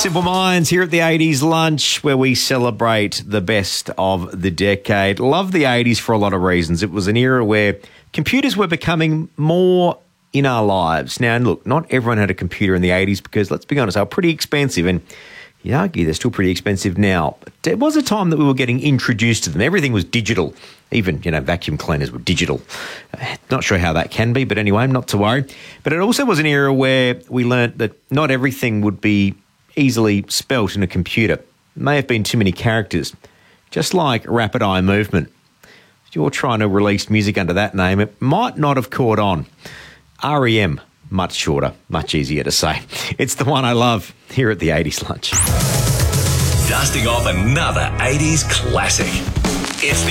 Simple Minds here at the 80s Lunch, where we celebrate the best of the decade. Love the 80s for a lot of reasons. It was an era where computers were becoming more in our lives. Now, and look, not everyone had a computer in the 80s because, let's be honest, they were pretty expensive, and you argue they're still pretty expensive now. But there was a time that we were getting introduced to them. Everything was digital. Even, vacuum cleaners were digital. Not sure how that can be, but anyway, not to worry. But it also was an era where we learnt that not everything would be easily spelt in a computer. May have been too many characters. Just like rapid eye movement. If you're trying to release music under that name, it might not have caught on. REM, much shorter, much easier to say. It's the one I love here at the 80s Lunch. Dusting off another 80s classic. It's the